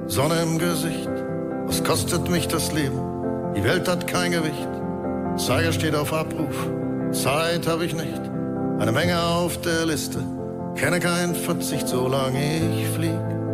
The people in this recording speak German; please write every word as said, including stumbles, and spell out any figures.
Sonne im Gesicht, was kostet mich das Leben? Die Welt hat kein Gewicht, Zeiger steht auf Abruf, Zeit habe ich nicht, eine Menge auf der Liste, kenne keinen Verzicht, solange ich flieg.